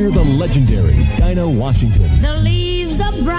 Hear the legendary Dinah Washington. The leaves are brown.